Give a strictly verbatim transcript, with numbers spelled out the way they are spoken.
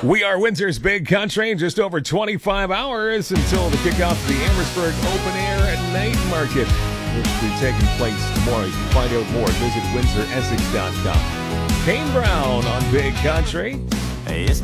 We are Windsor's Big Country. Just over twenty-five hours until the kickoff of the Amherstburg Open Air Night Market, which will be taking place tomorrow. You can find out more. Visit windsor essex dot com. Kane Brown on Big Country. Hey, it's